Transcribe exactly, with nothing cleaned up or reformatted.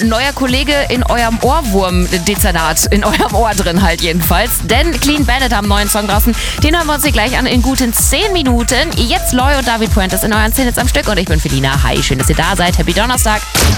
neuer Kollege in eurem Ohrwurm-Dezernat, in eurem Ohr drin halt jedenfalls. Denn Clean Bandit haben einen neuen Song draußen. Den hören wir uns hier gleich an in guten zehn Minuten. Jetzt Loy und David Puentes in euren zehn Hits am Stück und ich bin Felina. Hi, schön, dass ihr da seid. Happy Donnerstag.